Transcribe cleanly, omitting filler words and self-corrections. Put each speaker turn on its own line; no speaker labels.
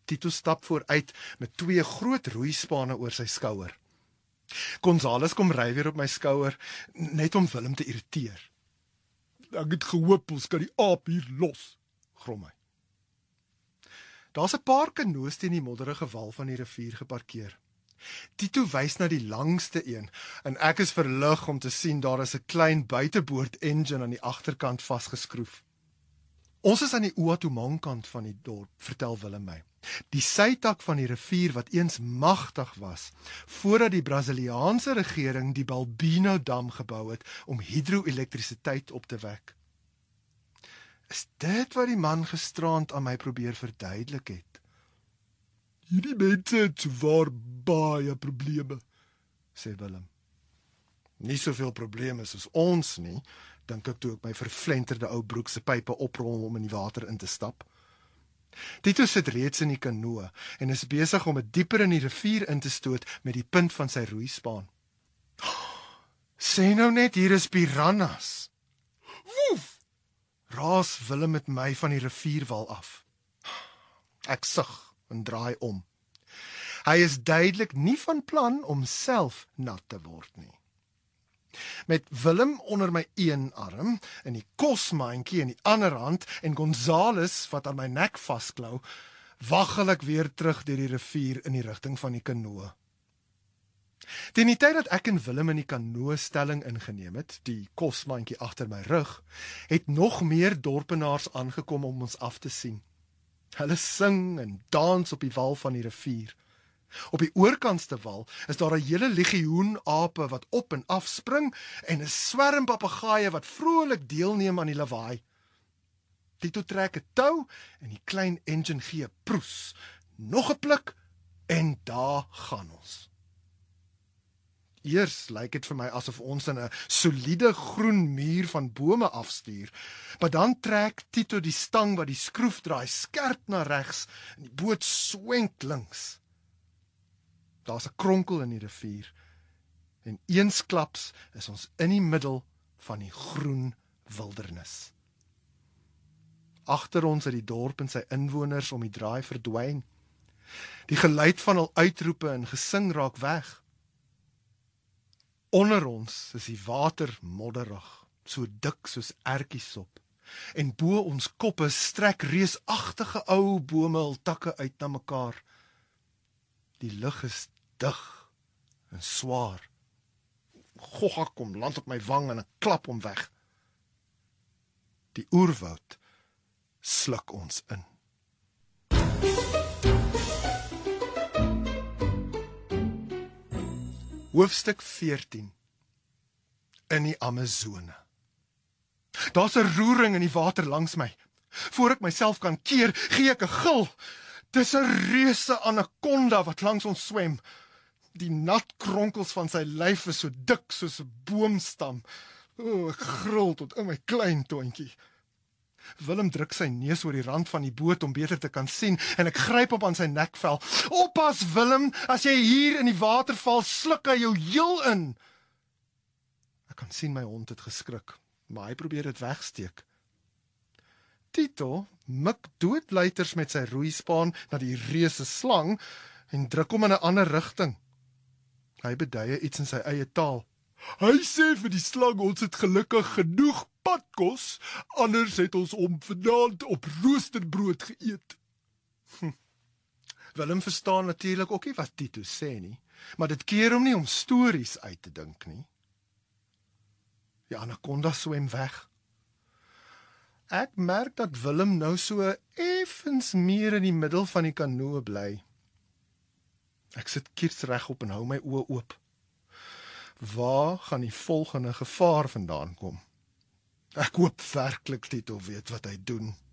Tito stap vooruit met 2 groot roeispane oor sy skouer. Gonzales kom ry weer op my skouer, net om Willem te irriteer. Ek het gehoop ons kan die aap hier los, grom hy. Daar's 'n paar kanoes teen die modderige wal van die rivier geparkeer. Tito wys na die langste een, en ek is verlig om te sien daar is 'n klein buiteboord engine aan die agterkant vasgeskroef. Ons is aan die Oatumang kant van die dorp, vertel Willem my. Die sytak van die rivier wat eens magtig was, voordat die Brasiliaanse regering die Balbino-dam gebou het om hidro-elektrisiteit op te wek. Is dit wat die man gisterand aan my probeer verduidelik het? Hierdie mense het sowaar baie probleme, sê Willem. Nie soveel probleme soos ons nie, dink ek toe ek my vervlenterde ou broek se pype oprol om in die water in te stap. Tito sit reeds in die kanoe en is besig om dit dieper in die rivier in te stoot met die punt van sy roeispaan. Sê nou net, hier is piranhas. Woef! Raas Willem met my van die rivierwal af. Ek sug en draai om. Hy is duidelik nie van plan om self nat te word nie. Met Willem onder my een arm, en die kosmandjie in die ander hand, en Gonzales wat aan my nek vasklou, waggel ek weer terug deur die rivier in die rigting van die kanoe. Teen die tyd dat ek en Willem in die kanoe stelling ingeneem het, die kosmandjie agter my rug, het nog meer dorpenaars aangekom om ons af te sien. Hulle sing en dans op die wal van die rivier. Op die oorkantste wal is daar 'n hele legioen ape wat op en af spring en 'n swerm papegaaie wat vrolik deelneem aan die lawaai. Tito trek 'n tou en die klein engine gee 'n proes, nog 'n pluk en daar gaan ons. Eers lyk dit vir my asof ons in 'n soliede groen muur van bome afstuur, maar dan trek Tito die stang wat die skroef draai skerp na regs en die boot swenk links. Daar's 'n kronkel in die rivier en eensklaps is ons in die middel van die groen wildernis. Agter ons het die dorp en sy inwoners om die draai verdwyn. Die geluid van hul uitroepe en gesing raak weg. Onder ons is die water modderig, so dik soos ertjiesop, en bo ons koppe strek reusagtige ou bome hul takke uit na mekaar. Die lug is dig en swaar. Gogga kom land op my wang en ek klap hom weg. Die oerwoud sluk ons in. Hoofstuk 14. In die Amazone. Daar's 'n roering in die water langs my. Voor ek myself kan keer, gee ek 'n gil. Dis 'n reuse anaconda wat langs ons swem. Die nat kronkels van sy lyf is so dik soos 'n boomstam. Ek gril tot in my klein toontjie. Willem druk sy neus oor die rand van die boot om beter te kan sien, en ek gryp op aan sy nekvel. Oppas, Willem, as jy hier in die water val, sluk hy jou heel in. Ek kan sien my hond het geskrik, maar hy probeer dit wegsteek. Tito mik doodluiters met sy roeispaan na die reuse slang en druk hom in 'n ander rigting. Hy beduie iets in sy eie taal. Hy sê vir die slang ons het gelukkig genoeg padkos, anders het ons hom vanaand op roosterbrood geëet. Willem verstaan natuurlik ook nie wat Tito sê nie, maar dit keer hom nie om stories uit te dink nie. Die anaconda swem weg. Ek merk dat Willem nou so effens meer in die middel van die kanoe bly. Ek sit kiersregop en hou my oë oop. Waar gaan die volgende gevaar vandaan kom? Ek hoop werklik Tito weet wat hy doen.